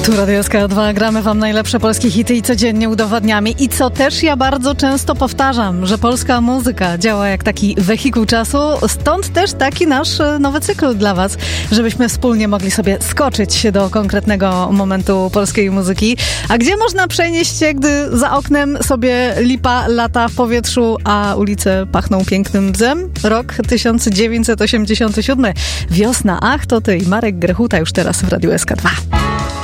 Tu Radio SK2, gramy wam najlepsze polskie hity i codziennie udowadniamy. I co też ja bardzo często powtarzam, że polska muzyka działa jak taki wehikuł czasu, stąd też taki nasz nowy cykl dla was, żebyśmy wspólnie mogli sobie skoczyć do konkretnego momentu polskiej muzyki. A gdzie można przenieść się, gdy za oknem sobie lipa lata w powietrzu, a ulice pachną pięknym bzem? Rok 1987. Wiosna, ach to ty i Marek Grechuta już teraz w Radiu SK2.